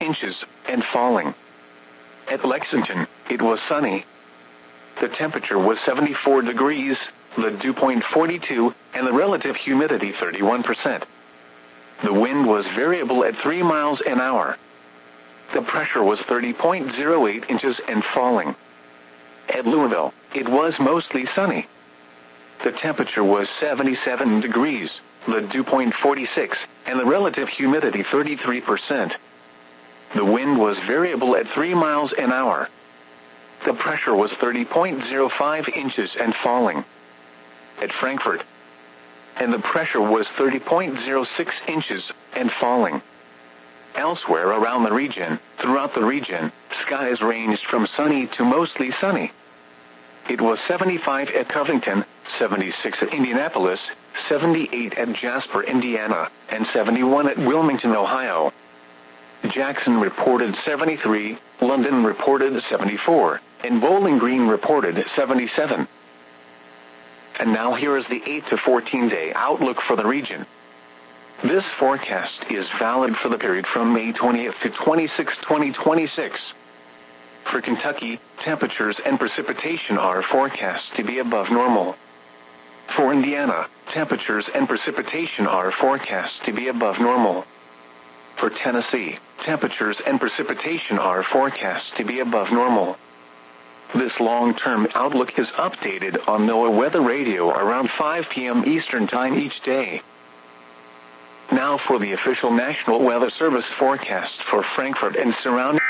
inches and falling. At Lexington, it was sunny. The temperature was 74 degrees, the dew point 42, and the relative humidity 31%. The wind was variable at 3 miles an hour. The pressure was 30.08 inches and falling. At Louisville, it was mostly sunny. The temperature was 77 degrees, the dew point 46, and the relative humidity 33%. The wind was variable at 3 miles an hour. The pressure was 30.05 inches and falling. At Frankfort, and the pressure was 30.06 inches and falling. Elsewhere around the region, throughout the region, skies ranged from sunny to mostly sunny. It was 75 at Covington, 76 at Indianapolis, 78 at Jasper, Indiana, and 71 at Wilmington, Ohio. Jackson reported 73, London reported 74, and Bowling Green reported 77. And now here is the 8 to 14 day outlook for the region. This forecast is valid for the period from May 20th to 26, 2026. For Kentucky, temperatures and precipitation are forecast to be above normal. For Indiana, temperatures and precipitation are forecast to be above normal. For Tennessee, temperatures and precipitation are forecast to be above normal. This long-term outlook is updated on NOAA Weather Radio around 5 p.m. Eastern Time each day. Now for the official National Weather Service forecast for Frankfort and surrounding